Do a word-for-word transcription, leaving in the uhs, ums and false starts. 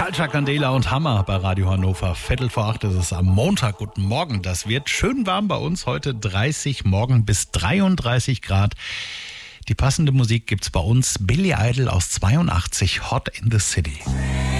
Culture Candela und Hammer bei Radio Hannover. Viertel vor acht ist es am Montag. Guten Morgen. Das wird schön warm bei uns heute. dreißig, morgen bis dreiunddreißig Grad. Die passende Musik gibt's bei uns. Billy Idol aus zweiundachtzig, Hot in the City.